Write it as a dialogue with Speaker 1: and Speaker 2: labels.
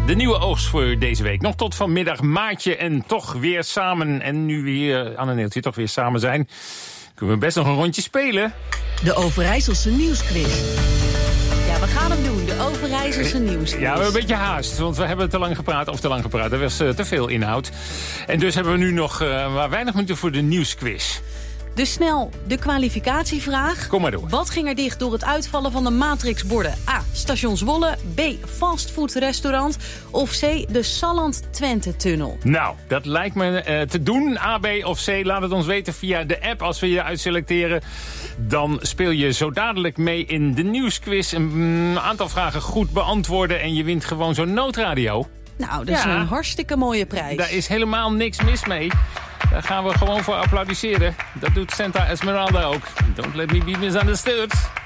Speaker 1: De nieuwe oogst voor deze week. Nog tot vanmiddag Maartje en toch weer samen. En nu weer, Anne Neeltje, toch weer samen zijn. Kunnen we best nog een rondje spelen.
Speaker 2: De Overijsselse Nieuwsquiz. Ja, we gaan hem doen. De Overijsselse Nieuwsquiz.
Speaker 1: Ja, we hebben een beetje haast, want we hebben te lang gepraat. Er was te veel inhoud. En dus hebben we nu nog maar weinig minuten voor de nieuwsquiz.
Speaker 2: Dus snel de kwalificatievraag.
Speaker 1: Kom maar door.
Speaker 2: Wat ging er dicht door het uitvallen van de matrixborden? A. Station Zwolle. B. Fastfoodrestaurant. Of C. De Salland-Twente-tunnel.
Speaker 1: Nou, dat lijkt me te doen. A, B of C. Laat het ons weten via de app. Als we je uitselecteren, dan speel je zo dadelijk mee in de nieuwsquiz. Een aantal vragen goed beantwoorden en je wint gewoon zo'n noodradio.
Speaker 2: Nou, dat is een hartstikke mooie prijs.
Speaker 1: Daar is helemaal niks mis mee. Daar gaan we gewoon voor applaudisseren. Dat doet Santa Esmeralda ook. Don't let me be misunderstood.